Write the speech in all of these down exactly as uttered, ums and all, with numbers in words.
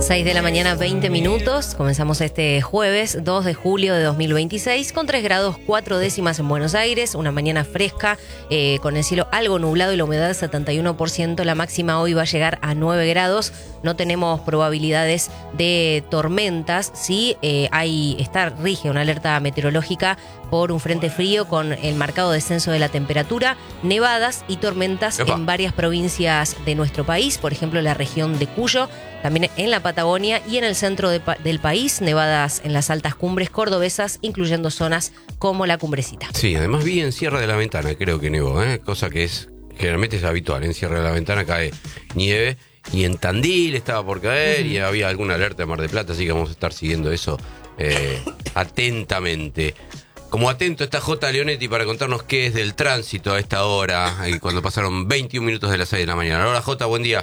seis de la mañana, veinte minutos. Comenzamos este jueves dos de julio de dos mil veintiséis con tres grados cuatro décimas en Buenos Aires. Una mañana fresca eh, con el cielo algo nublado y la humedad setenta y uno por ciento. La máxima hoy va a llegar a nueve grados. No tenemos probabilidades de tormentas. Sí, eh, hay, está rige una alerta meteorológica por un frente frío con el marcado descenso de la temperatura, nevadas y tormentas Epa. en varias provincias de nuestro país. Por ejemplo, la región de Cuyo, también en la Patagonia y en el centro de, del país, nevadas en las altas cumbres cordobesas, incluyendo zonas como la Cumbrecita. Sí, además vi en Sierra de la Ventana, creo que nevó, ¿eh? Cosa que es generalmente es habitual. En Sierra de la Ventana cae nieve y en Tandil estaba por caer uh-huh. y había alguna alerta de Mar del Plata, así que vamos a estar siguiendo eso eh, atentamente. Como atento está J. Leonetti para contarnos qué es del tránsito a esta hora, cuando pasaron veintiún minutos de las seis de la mañana. Hola J, buen día.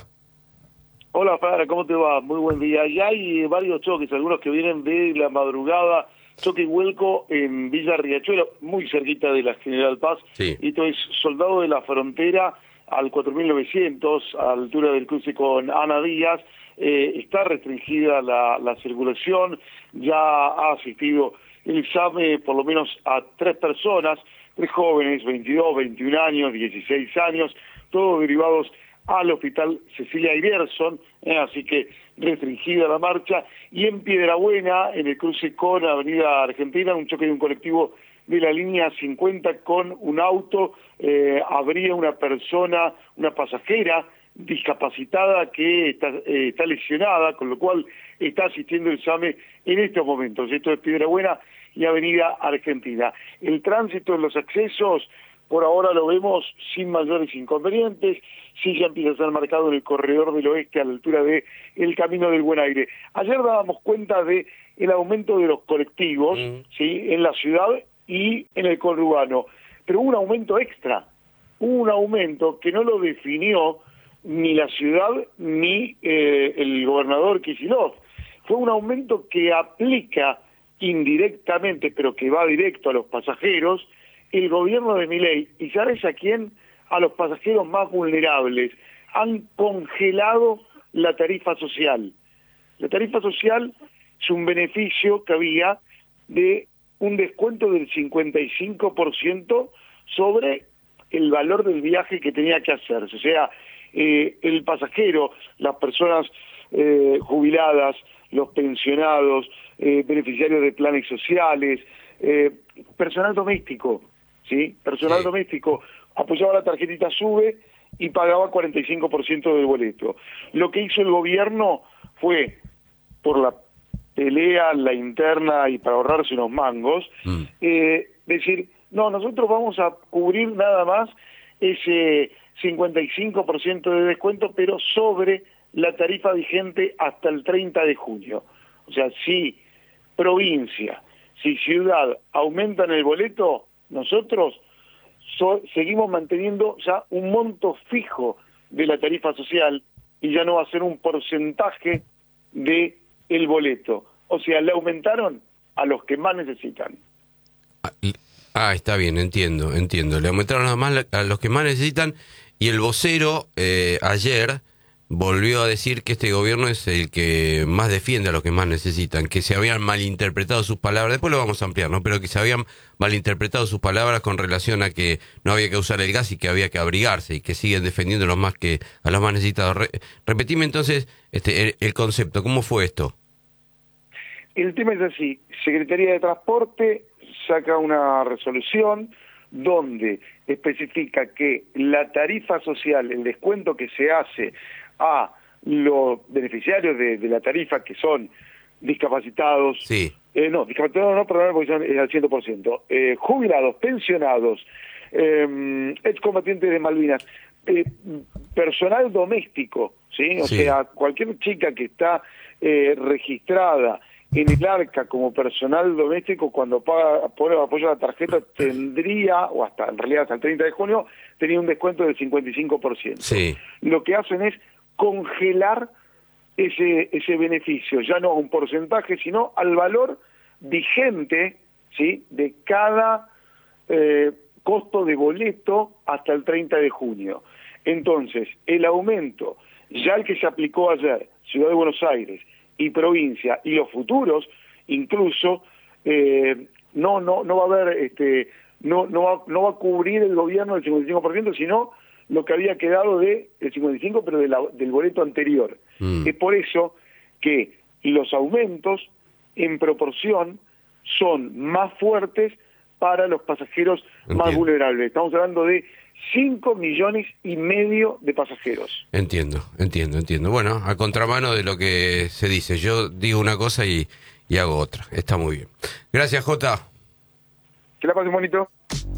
Hola Fara, ¿cómo te va? Muy buen día. Ya hay varios choques, algunos que vienen de la madrugada, choque y vuelco en Villa Riachuelo, muy cerquita de la General Paz. Sí. Esto es Soldado de la Frontera al cuatro mil novecientos, a la altura del cruce con Ana Díaz. Eh, está restringida la, la circulación, ya ha asistido el SAME por lo menos a tres personas, tres jóvenes, veintidós, veintiún años, dieciséis años, todos derivados al hospital Cecilia Iverson, eh, así que restringida la marcha. Y en Piedrabuena, en el cruce con Avenida Argentina, un choque de un colectivo de la línea cincuenta con un auto, eh, habría una persona, una pasajera discapacitada que está, eh, está lesionada, con lo cual está asistiendo el SAME en estos momentos. Esto es Piedrabuena y Avenida Argentina. El tránsito en los accesos, por ahora lo vemos sin mayores inconvenientes. Sí, ya empieza a ser marcado en el corredor del oeste a la altura de el Camino del Buen Aire. Ayer dábamos cuenta de el aumento de los colectivos, mm. ¿sí?, en la ciudad y en el conurbano. Pero hubo un aumento extra, hubo un aumento que no lo definió ni la ciudad ni eh, el gobernador Kicillof. Fue un aumento que aplica indirectamente, pero que va directo a los pasajeros, el gobierno de Milei. ¿Y sabes a quién? A los pasajeros más vulnerables. Han congelado la tarifa social. La tarifa social es un beneficio que había de un descuento del cincuenta y cinco por ciento sobre el valor del viaje que tenía que hacerse. O sea, eh, el pasajero, las personas eh, jubiladas, los pensionados, eh, beneficiarios de planes sociales, eh, personal doméstico, ¿sí? Personal sí. doméstico apoyaba la tarjetita SUBE y pagaba cuarenta y cinco por ciento del boleto. Lo que hizo el gobierno fue, por la pelea, la interna y para ahorrarse unos mangos, mm. eh, decir, no, nosotros vamos a cubrir nada más ese cincuenta y cinco por ciento de descuento, pero sobre la tarifa vigente hasta el treinta de junio. O sea, si provincia, si ciudad aumentan el boleto, nosotros so, seguimos manteniendo ya un monto fijo de la tarifa social y ya no va a ser un porcentaje de el boleto. O sea, le aumentaron a los que más necesitan. Ah, está bien, entiendo, entiendo. Le aumentaron a, más, a los que más necesitan y el vocero eh, ayer volvió a decir que este gobierno es el que más defiende a los que más necesitan, que se habían malinterpretado sus palabras, después lo vamos a ampliar, ¿no? Pero que se habían malinterpretado sus palabras con relación a que no había que usar el gas y que había que abrigarse, y que siguen defendiendo a los más que a los más necesitados. Re, repetime entonces este el, el concepto, ¿cómo fue esto? El tema es así, Secretaría de Transporte saca una resolución donde especifica que la tarifa social, el descuento que se hace a los beneficiarios de, de la tarifa, que son discapacitados, sí. eh, no, discapacitados no, perdón, porque son al cien por ciento, eh, jubilados, pensionados, eh, excombatientes de Malvinas, eh, personal doméstico, ¿sí? O sí. sea, cualquier chica que está eh, registrada en el ARCA como personal doméstico, cuando paga por apoyo a la tarjeta, tendría, o hasta en realidad hasta el treinta de junio, tenía un descuento del cincuenta y cinco por ciento. Sí. Lo que hacen es congelar ese ese beneficio, ya no a un porcentaje, sino al valor vigente, ¿sí?, de cada eh, costo de boleto hasta el treinta de junio. Entonces, el aumento, ya el que se aplicó ayer, Ciudad de Buenos Aires, y provincia y los futuros, incluso, eh, no, no, no va a haber, este, no, no va, no va a cubrir el gobierno del cincuenta y cinco por ciento, sino lo que había quedado de el cincuenta y cinco por ciento, pero de la, del boleto anterior. Mm. Es por eso que los aumentos en proporción son más fuertes para los pasajeros Entiendo. más vulnerables. Estamos hablando de cinco millones y medio de pasajeros. Entiendo, entiendo, entiendo. Bueno, a contramano de lo que se dice. Yo digo una cosa y, y hago otra. Está muy bien. Gracias, Jota. Que la pasen bonito.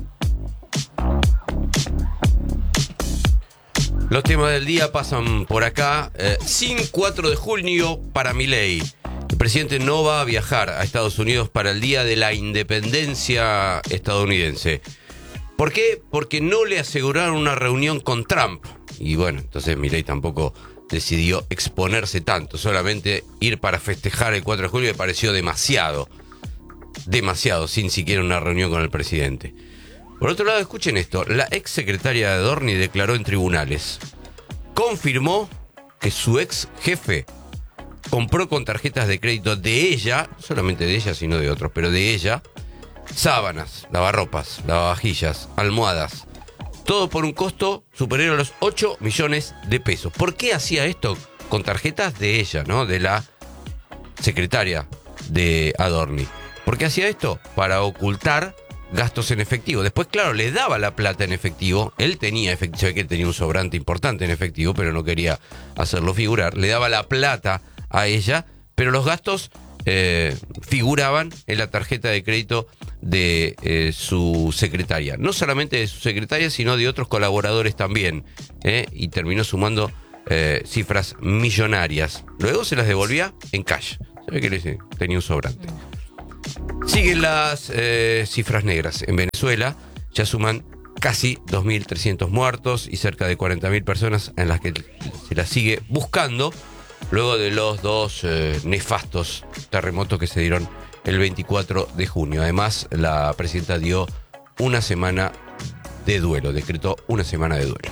Los temas del día pasan por acá. Eh, sin cuatro de junio para Milei. El presidente no va a viajar a Estados Unidos para el Día de la Independencia estadounidense. ¿Por qué? Porque no le aseguraron una reunión con Trump. Y bueno, entonces Milei tampoco decidió exponerse tanto. Solamente ir para festejar el cuatro de julio le pareció demasiado. Demasiado, sin siquiera una reunión con el presidente. Por otro lado, escuchen esto. La ex secretaria de Adorni declaró en tribunales. Confirmó que su ex jefe compró con tarjetas de crédito de ella, no solamente de ella, sino de otros, pero de ella, sábanas, lavarropas, lavavajillas, almohadas, todo por un costo superior a los ocho millones de pesos. ¿Por qué hacía esto? Con tarjetas de ella, ¿no? De la secretaria de Adorni. ¿Por qué hacía esto? Para ocultar gastos en efectivo. Después, claro, le daba la plata en efectivo. Él tenía efectivo, se ve que él tenía un sobrante importante en efectivo, pero no quería hacerlo figurar. Le daba la plata a ella, pero los gastos eh, figuraban en la tarjeta de crédito de eh, su secretaria. No solamente de su secretaria, sino de otros colaboradores también. Eh, y terminó sumando eh, cifras millonarias. Luego se las devolvía en cash. Se ve que le tenía un sobrante. Siguen las eh, cifras negras. En Venezuela ya suman casi dos mil trescientos muertos y cerca de cuarenta mil personas en las que se las sigue buscando luego de los dos eh, nefastos terremotos que se dieron el veinticuatro de junio. Además, la presidenta dio una semana de duelo, decretó una semana de duelo.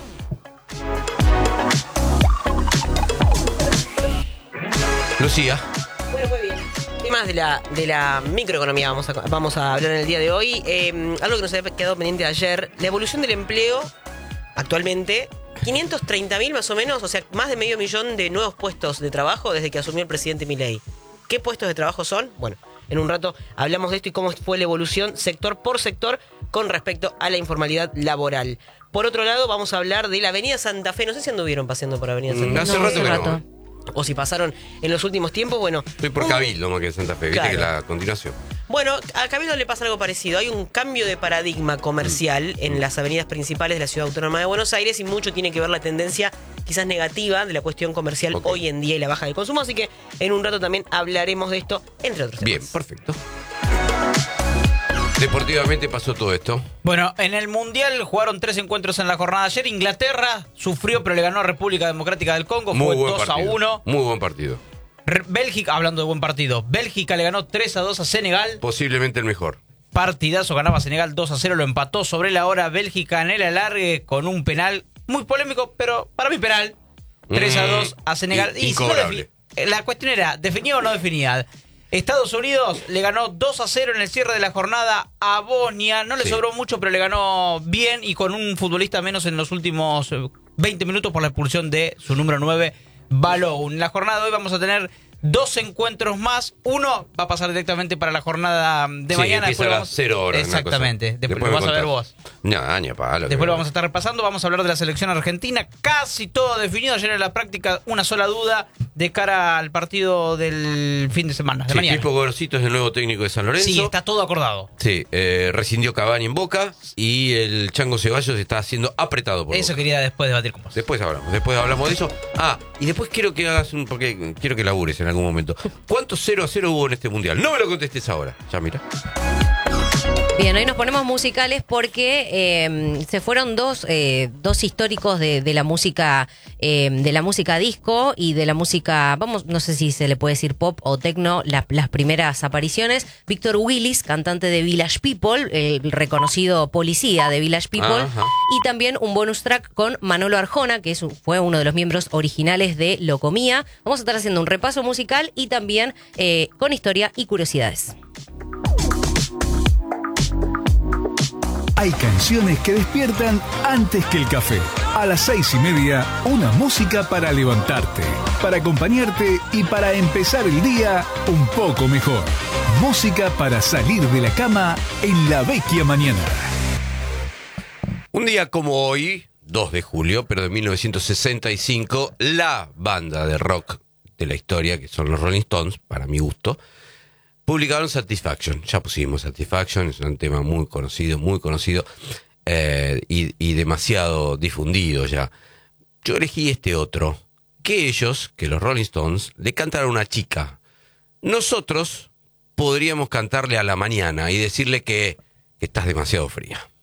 Lucía. Bueno, muy bien. Temas de la, de la microeconomía vamos a, vamos a hablar en el día de hoy. Eh, algo que nos había quedado pendiente ayer, la evolución del empleo actualmente, quinientos treinta mil más o menos, o sea, más de medio millón de nuevos puestos de trabajo desde que asumió el presidente Milei. ¿Qué puestos de trabajo son? Bueno, en un rato hablamos de esto y cómo fue la evolución sector por sector con respecto a la informalidad laboral. Por otro lado, vamos a hablar de la Avenida Santa Fe. No sé si anduvieron paseando por Avenida Santa Fe. Hace no, rato hace que rato. no. O si pasaron en los últimos tiempos, bueno... Estoy por un... Cabildo más que Santa Fe, viste, claro, que la continuación. Bueno, a Cabildo le pasa algo parecido. Hay un cambio de paradigma comercial mm. en las avenidas principales de la Ciudad Autónoma de Buenos Aires y mucho tiene que ver la tendencia quizás negativa de la cuestión comercial okay. hoy en día y la baja del consumo. Así que en un rato también hablaremos de esto, entre otros temas. Bien, perfecto. Deportivamente pasó todo esto. Bueno, en el Mundial jugaron tres encuentros en la jornada de ayer. Inglaterra sufrió, pero le ganó a República Democrática del Congo. Muy Fue buen dos partido. a uno. Muy buen partido. Re- Bélgica, hablando de buen partido, Bélgica le ganó tres a dos a Senegal. Posiblemente el mejor. Partidazo, ganaba Senegal dos a cero, lo empató sobre la hora Bélgica en el alargue con un penal muy polémico, pero para mí penal. tres a dos a Senegal. In- y si no incobrable. defi- la cuestión era, ¿definida o no definida? Estados Unidos le ganó dos a cero en el cierre de la jornada a Bosnia. No le Sí. sobró mucho, pero le ganó bien y con un futbolista menos en los últimos veinte minutos por la expulsión de su número nueve, Balogun. En la jornada de hoy vamos a tener dos encuentros más. Uno va a pasar directamente para la jornada de Sí, mañana. empieza Después a vamos... las cero horas. Exactamente. Una cosa. Después, Después lo me vas a ver contás. vos. No, ni a palo. Después lo vamos a estar repasando. Vamos a hablar de la selección argentina. Casi todo definido. Ayer en la práctica una sola duda de cara al partido del fin de semana, de Sí, mañana. Pipo Gorosito es el nuevo técnico de San Lorenzo. Sí, está todo acordado. Sí, eh, rescindió Cavani en Boca y el Chango Ceballos está siendo apretado por Eso Boca. quería después debatir con vos. Después hablamos, después hablamos de eso. Ah, y después quiero que hagas un, porque quiero que labures en algún momento. ¿Cuántos cero a cero hubo en este mundial? No me lo contestes ahora. Ya mira. Bien, hoy nos ponemos musicales porque eh, se fueron dos, eh, dos históricos de, de la música eh, de la música disco y de la música, vamos, no sé si se le puede decir pop o techno, la, las primeras apariciones. Víctor Willis, cantante de Village People, el reconocido policía de Village People, Ajá. y también un bonus track con Manolo Arjona, que es, un- fue uno de los miembros originales de Locomía. Vamos a estar haciendo un repaso musical y también eh, con historia y curiosidades. Hay canciones que despiertan antes que el café. A las seis y media, una música para levantarte, para acompañarte y para empezar el día un poco mejor. Música para salir de la cama en la vecchia mañana. Un día como hoy, dos de julio, pero de mil novecientos sesenta y cinco, la banda de rock de la historia, que son los Rolling Stones, para mi gusto, publicaron Satisfaction. Ya pusimos Satisfaction, es un tema muy conocido, muy conocido eh, y, y demasiado difundido ya. Yo elegí este otro, que ellos, que los Rolling Stones, le cantan a una chica. Nosotros podríamos cantarle a la mañana y decirle que, que estás demasiado fría.